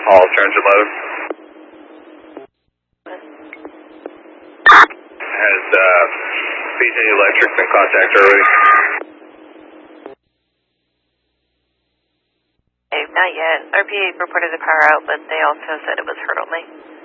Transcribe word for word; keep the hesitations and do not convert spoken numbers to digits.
All transit load. Has uh, P G Electric been contacted already? Hey, not yet. R P A reported a power out, but they also said it was heard only.